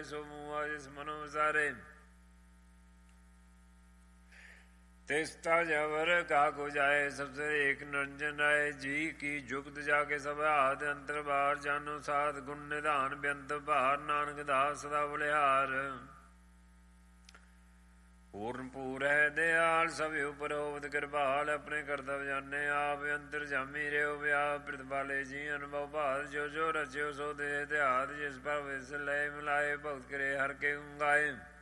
ਸੋ ਮੂਆ ਜਿਸ ਮਨੋ ਵਿਸਾਰੇ। ਤਿਸਤਾ ਜਬਰ ਕਾਕੋ ਜਾਏ ਸਬਸੇ ਏਕ ਨਿਰੰਜਨ ਰਾਏ। ਜੀ ਕੀ ਜੁਗਤ ਜਾ ਕੇ ਸਭ ਹਾਥ ਅੰਤਰ ਬਾਹਰ। ਜਾਨੋ ਸਾਧ ਗੁਣ ਨਿਧਾਨ ਬੇਅੰਤ ਭਾਰ। ਨਾਨਕ ਦਾਸ ਸਦਾ ਬਲਿਹਾਰ। ਪੂਰਨ ਪੂਰ ਹੈ ਦਿਆਲ ਸਭ ਉਪਰ ਹੋਵਤ ਕਿਰਪਾਲ। ਆਪਣੇ ਕਰਤਵ ਜਾਣੇ ਆਪ ਅੰਤਰ ਜਾਮੀ ਰਿਓ ਵਿਆਪ। ਪ੍ਰਿਤਪਾਲੇ ਜੀ ਅਨੁਭਵ ਭਾਤ ਜੋ ਜੋ ਰਚਿਓ ਸੋ ਦੇ ਦਿਹਾਤ। ਜਿਸ ਪਰ ਵਿਸ ਲਏ ਮਿਲਾਏ ਭਗਤ ਕਰੇ ਹਰ ਕੇ ਗਾਏ।